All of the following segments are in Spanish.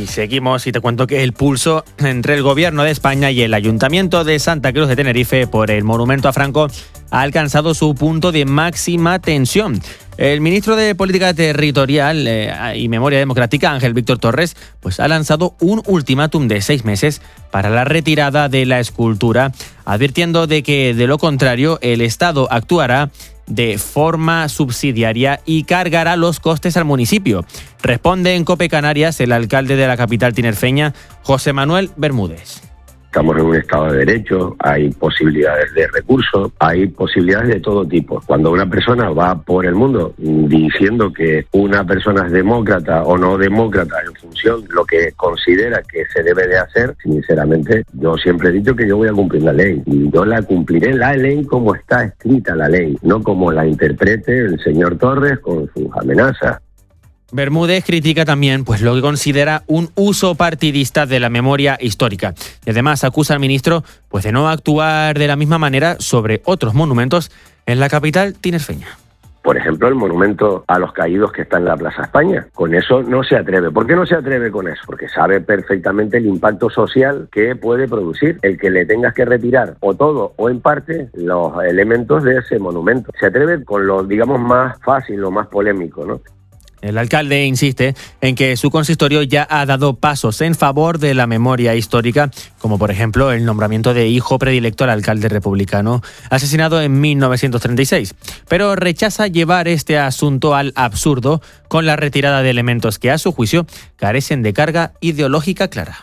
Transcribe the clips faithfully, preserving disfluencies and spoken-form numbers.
seguimos y te cuento que el pulso entre el Gobierno de España y el Ayuntamiento de Santa Cruz de Tenerife por el monumento a Franco ha alcanzado su punto de máxima tensión. El ministro de Política Territorial eh, y Memoria Democrática, Ángel Víctor Torres, pues ha lanzado un ultimátum de seis meses para la retirada de la escultura, advirtiendo de que, de lo contrario, el Estado actuará de forma subsidiaria y cargará los costes al municipio. Responde en COPE Canarias el alcalde de la capital tinerfeña, José Manuel Bermúdez. Estamos en un Estado de Derecho, hay posibilidades de recursos, hay posibilidades de todo tipo. Cuando una persona va por el mundo diciendo que una persona es demócrata o no demócrata en función de lo que considera que se debe de hacer, sinceramente, yo siempre he dicho que yo voy a cumplir la ley. Y yo la cumpliré la ley como está escrita la ley, no como la interprete el señor Torres con sus amenazas. Bermúdez critica también pues, lo que considera un uso partidista de la memoria histórica y además acusa al ministro pues, de no actuar de la misma manera sobre otros monumentos en la capital tinerfeña. Por ejemplo, el monumento a los caídos que está en la Plaza España. Con eso no se atreve. ¿Por qué no se atreve con eso? Porque sabe perfectamente el impacto social que puede producir el que le tengas que retirar o todo o en parte los elementos de ese monumento. Se atreve con lo, digamos, más fácil, lo más polémico, ¿no? El alcalde insiste en que su consistorio ya ha dado pasos en favor de la memoria histórica, como por ejemplo el nombramiento de hijo predilecto al alcalde republicano asesinado en mil novecientos treinta y seis, pero rechaza llevar este asunto al absurdo con la retirada de elementos que a su juicio carecen de carga ideológica clara.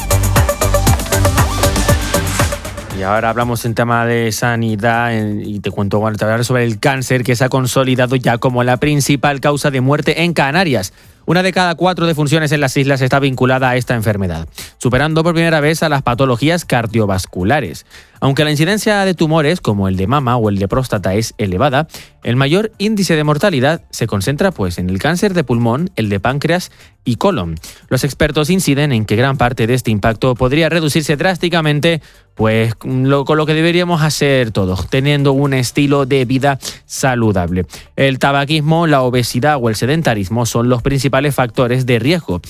Y ahora hablamos en tema de sanidad y te cuento bueno, te voy a hablar sobre el cáncer que se ha consolidado ya como la principal causa de muerte en Canarias. Una de cada cuatro defunciones en las islas está vinculada a esta enfermedad, superando por primera vez a las patologías cardiovasculares. Aunque la incidencia de tumores como el de mama o el de próstata es elevada, el mayor índice de mortalidad se concentra pues, en el cáncer de pulmón, el de páncreas y colon. Los expertos inciden en que gran parte de este impacto podría reducirse drásticamente pues, lo, con lo que deberíamos hacer todos, teniendo un estilo de vida saludable. El tabaquismo, la obesidad o el sedentarismo son los principales factores de riesgo